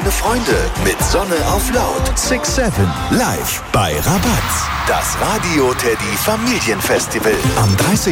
deine Freunde mit Sonne auf Laut. 6-7 live bei Rabatz. Das Radio Teddy Familienfestival am 30.